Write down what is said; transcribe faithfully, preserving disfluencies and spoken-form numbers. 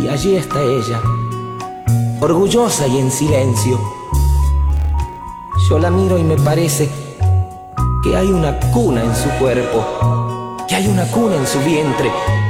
Y allí está ella, orgullosa y en silencio. Yo la miro y me parece que hay una cuna en su cuerpo, que hay una cuna en su vientre,